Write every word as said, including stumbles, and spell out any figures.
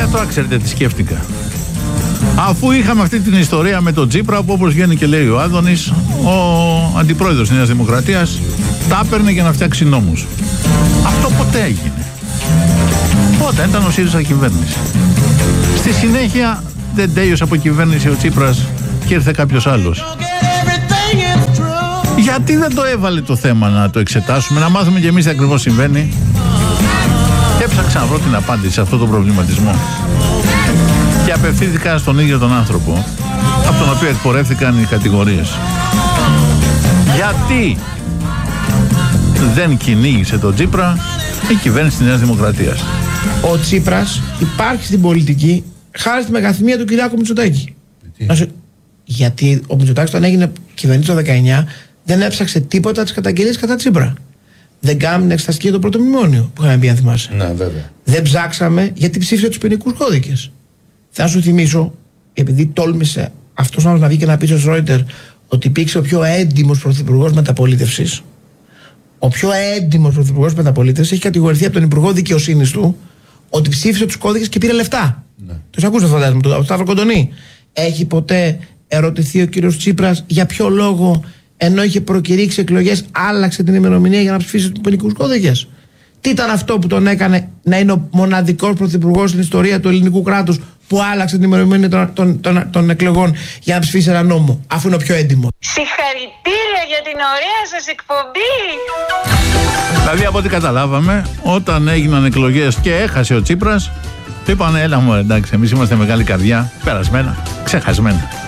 τώρα ξέρετε τι σκέφτηκα. Αφού είχαμε αυτή την ιστορία με τον Τσίπρα, που όπως βγαίνει και λέει ο Άδωνης, ο αντιπρόεδρος της Νέας Δημοκρατίας τα έπαιρνε για να φτιάξει νόμους. Αυτό ποτέ έγινε. Όταν ήταν ο ΣΥΡΙΖΑ κυβέρνηση. Στη συνέχεια δεν τέλειωσε από κυβέρνηση ο Τσίπρας και ήρθε κάποιος άλλος. Γιατί δεν το έβαλε το θέμα να το εξετάσουμε, να μάθουμε κι εμείς τι ακριβώς συμβαίνει? Έψαξα να βρω την απάντηση σε αυτό το προβληματισμό και απευθύνθηκα στον ίδιο τον άνθρωπο από τον οποίο εκπορεύτηκαν οι κατηγορίες. Γιατί δεν κυνήγησε τον Τσίπρα η κυβέρνηση της Νέας Δημοκρατίας? Ο Τσίπρας υπάρχει στην πολιτική χάρη στη μεγαθυμία του Κυριάκου Μητσοτάκη. Γιατί? Γιατί ο Μητσοτάκης, όταν έγινε κυβερνήτης το δεκαεννιά, δεν έψαξε τίποτα τις καταγγελίες κατά Τσίπρα. Δεν κάμινε εξεταστική το πρώτο μνημόνιο που είχαμε πει, αν θυμάσαι. Ναι, βέβαια. Δεν ψάξαμε γιατί ψήφισε τους ποινικούς κώδικες. Θα σου θυμίσω, επειδή τόλμησε αυτός να βγει και να πει στο Ρόιτερ ότι υπήρξε ο πιο έντιμος πρωθυπουργός μεταπολίτευσης. Ο πιο έντιμος πρωθυπουργός μεταπολίτευσης έχει κατηγορηθεί από τον Υπουργό Δικαιοσύνης του ότι ψήφισε τους κώδικες και πήρε λεφτά. Ναι. Το ακούσατε, φαντάζομαι, από τον Σταύρο Κοντονή. Έχει ποτέ ερωτηθεί ο κύριος Τσίπρας για ποιο λόγο, ενώ είχε προκηρύξει εκλογές, άλλαξε την ημερομηνία για να ψηφίσει τους ποινικούς κώδικες? Τι ήταν αυτό που τον έκανε να είναι ο μοναδικός πρωθυπουργός στην ιστορία του ελληνικού κράτους που άλλαξε την ημερομηνία των, των, των, των εκλογών για να ψηφίσει ένα νόμο, αφού είναι ο πιο έντιμο? Συγχαρητήρια για την ωραία σας εκπομπή. Δηλαδή, από ό,τι καταλάβαμε, όταν έγιναν εκλογές και έχασε ο Τσίπρας, του είπανε, έλα μου, εντάξει, εμείς είμαστε μεγάλη καρδιά, περασμένα, ξεχασμένα.